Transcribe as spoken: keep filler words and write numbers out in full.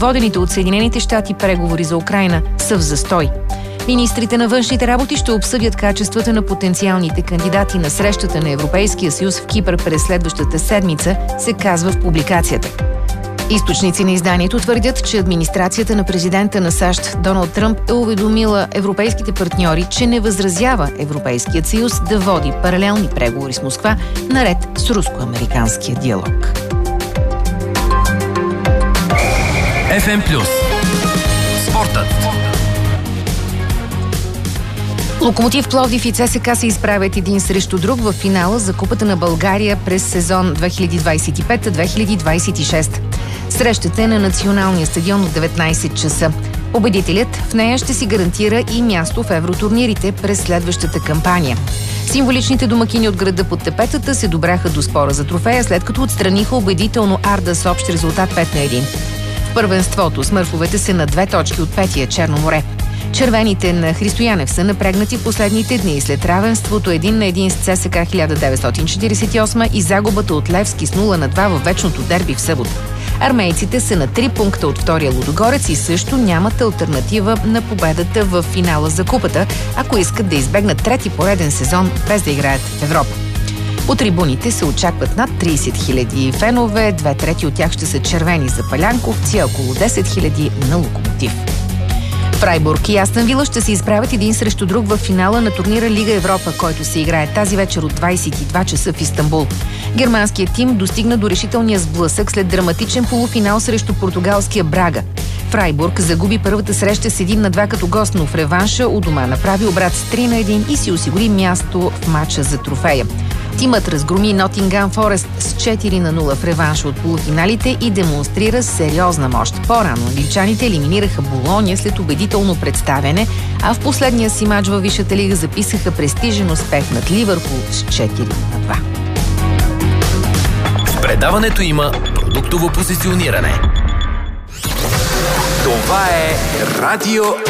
Водените от Съединените щати преговори за Украйна са в застой. Министрите на външните работи ще обсъдят качествата на потенциалните кандидати на срещата на Европейския съюз в Кипър през следващата седмица, се казва в публикацията. Източници на изданието твърдят, че администрацията на президента на САЩ Доналд Тръмп е уведомила европейските партньори, че не възразява Европейският съюз да води паралелни преговори с Москва, наред с руско-американския диалог. Еф Ем Плюс. Спортът. Локомотив Пловдив и ЦСКА се изправят един срещу друг в финала за Купата на България през сезон две хиляди двадесет и пета - две хиляди двадесет и шеста. Срещата е на националния стадион в деветнадесет часа. Победителят в нея ще си гарантира и място в евротурнирите през следващата кампания. Символичните домакини от града под тепетата се добраха до спора за трофея, след като отстраниха убедително Арда с общ резултат пет на едно. В първенството смърфовете са на две точки от петия Черно море. Червените на Христо Янев са напрегнати в последните дни след равенството един на един с ЦСКА хиляда деветстотин четиридесет и осма и загубата от Левски с нула на два във вечното дерби в събота. Армейците са на три пункта от втория Лудогорец и също нямат алтернатива на победата в финала за купата, ако искат да избегнат трети пореден сезон без да играят в Европа. По трибуните се очакват над тридесет хиляди фенове, две трети от тях ще са червени за палянковци, а около десет хиляди на Локомотив. Фрайбург и Астън Вила ще се изправят един срещу друг в финала на турнира Лига Европа, който се играе тази вечер от двадесет и два часа в Истанбул. Германският тим достигна до решителния сблъсък след драматичен полуфинал срещу португалския Брага. Фрайбург загуби първата среща с един на два като гост, но в реванша у дома направи обрат с три на едно и си осигури място в матча за трофея. Тимът разгроми Нотингъм Форест с четири на нула в реванша от полуфиналите и демонстрира сериозна мощ. По-рано англичаните елиминираха Болоня след убедително представяне, а в последния си матч във Висшата лига записаха престижен успех над Ливърпул с четири на два. В предаването има продуктово позициониране. Това е Радио